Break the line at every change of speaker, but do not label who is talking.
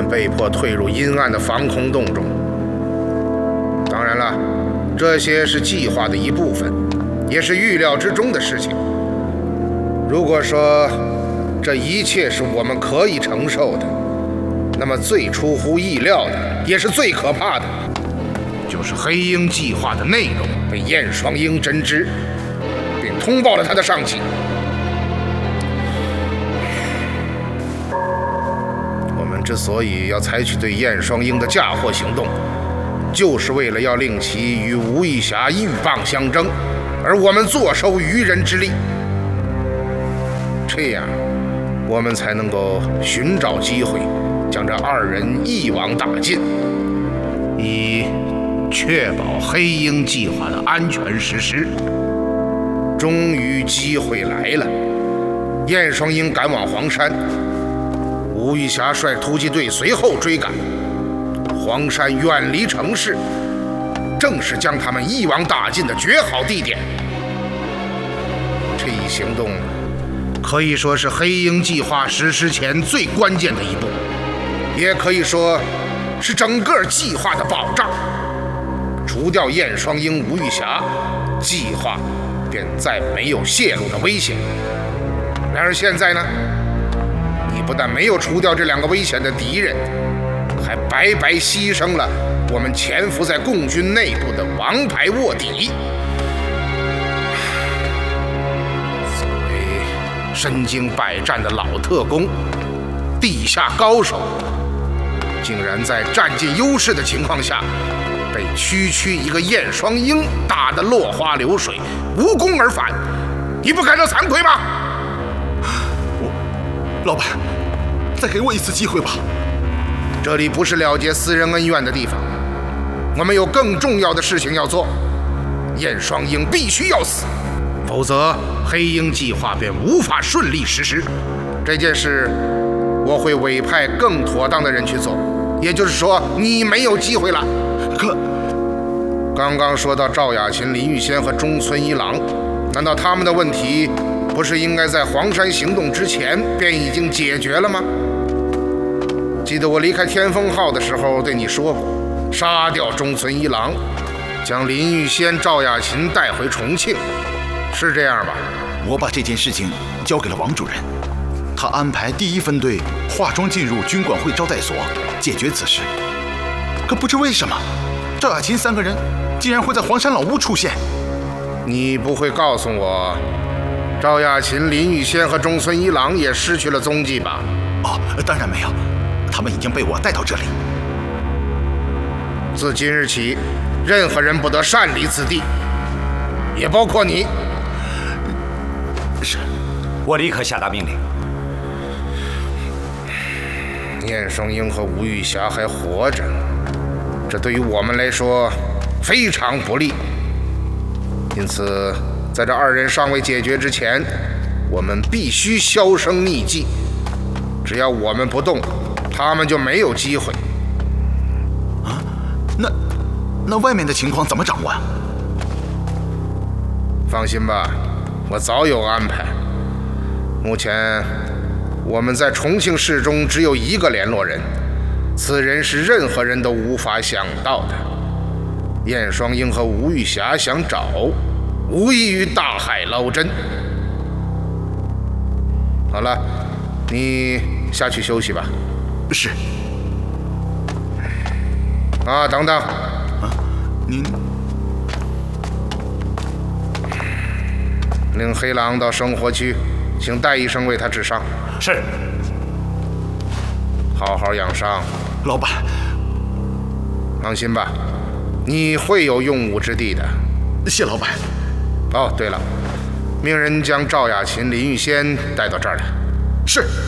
被迫退入阴暗的防空洞中。当然了，这些是计划的一部分，也是预料之中的事情。如果说这一切是我们可以承受的，那么最出乎意料的，也是最可怕的，就是黑鹰计划的内容被燕双鹰真知，并通报了他的上级。我们之所以要采取对燕双鹰的嫁祸行动，就是为了要令其与吴玉霞鹬蚌相争，而我们坐收渔人之利。这样，我们才能够寻找机会，将这二人一网打尽，以确保黑鹰计划的安全实施。终于机会来了，燕双鹰赶往黄山，吴玉霞率突击队随后追赶。黄山远离城市，正是将他们一网打尽的绝好地点。这一行动可以说是黑鹰计划实施前最关键的一步，也可以说是整个计划的保障。除掉燕双鹰、吴玉霞，计划便再没有泄露的危险。然而现在呢，你不但没有除掉这两个危险的敌人，还白白牺牲了我们潜伏在共军内部的王牌卧底。作为身经百战的老特工、地下高手，竟然在占尽优势的情况下，被区区一个燕双鹰打得落花流水，无功而返，你不感到惭愧吗？
老板，再给我一次机会吧。
这里不是了结私人恩怨的地方，我们有更重要的事情要做。燕双鹰必须要死，否则黑鹰计划便无法顺利实施。这件事我会委派更妥当的人去做，也就是说，你没有机会了。
可
刚刚说到赵雅琴、林玉仙和中村一郎，难道他们的问题不是应该在黄山行动之前便已经解决了吗？记得我离开天风号的时候对你说过，杀掉中村一郎，将林玉仙、赵雅琴带回重庆，是这样吧？
我把这件事情交给了王主任，他安排第一分队化妆进入军管会招待所解决此事。可不知为什么，赵雅琴三个人竟然会在黄山老屋出现。
你不会告诉我，赵雅琴、林玉仙和中村一郎也失去了踪迹吧？
哦，当然没有，他们已经被我带到这里。
自今日起，任何人不得擅离此地，也包括你。
是，
我立刻下达命令。
燕双鹰和吴玉霞还活着，这对于我们来说非常不利。因此，在这二人尚未解决之前，我们必须销声匿迹。只要我们不动，他们就没有机会。
啊，那外面的情况怎么掌握啊？
放心吧，我早有安排。目前我们在重庆市中只有一个联络人，此人是任何人都无法想到的。燕双鹰和吴玉霞想找，无异于大海捞针。好了，你下去休息吧。
是。
啊，等等。
啊，您
令黑狼到生活区，请戴医生为他治伤。
是。
好好养伤。
老板，
放心吧，你会有用武之地的。
谢老板。
哦，对了，命人将赵雅琴、林玉仙带到这儿来。
是。